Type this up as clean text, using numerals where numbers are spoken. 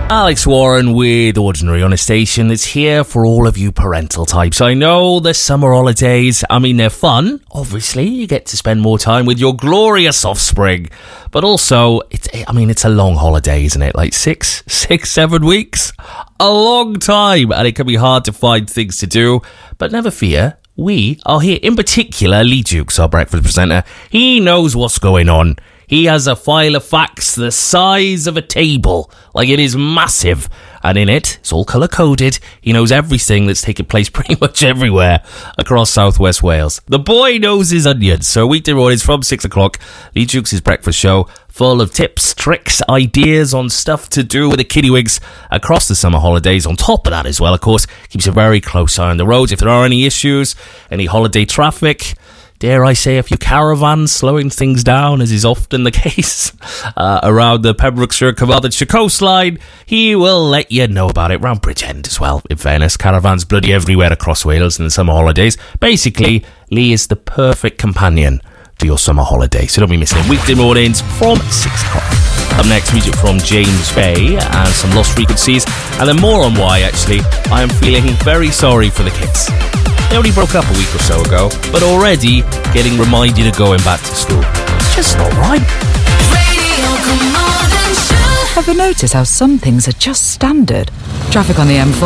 Alex Warren with Ordinary on a station that's here for all of you parental types. I know the summer holidays, they're fun. Obviously, you get to spend more time with your glorious offspring. But also, it's a long holiday, isn't it? Like 7 weeks? A long time. And it can be hard to find things to do. But never fear, we are here. In particular, Lee Dukes, our breakfast presenter. He knows what's going on. He has a file of facts the size of a table. Like, it is massive. And in it, it's all colour-coded. He knows everything that's taken place pretty much everywhere across southwest Wales. The boy knows his onions. So weekday mornings from 6 o'clock, Lee Dukes' breakfast show, full of tips, tricks, ideas on stuff to do with the kiddywinks across the summer holidays. On top of that as well, of course, keeps a very close eye on the roads. If there are any issues, any holiday traffic, dare I say, a few caravans slowing things down, as is often the case around the Pembrokeshire, Carmarthenshire coastline, he will let you know about it. Round Bridgend as well, in fairness. Caravans bloody everywhere across Wales in the summer holidays. Basically, Lee is the perfect companion for your summer holiday, so don't be missing him. Weekday mornings from 6 o'clock. Up next, music from James Bay and some Lost Frequencies, and then more on why, actually, I am feeling very sorry for the kids. They only broke up a week or so ago, but already getting reminded of going back to school. It's just not right. Have you noticed how some things are just standard? Traffic on the M4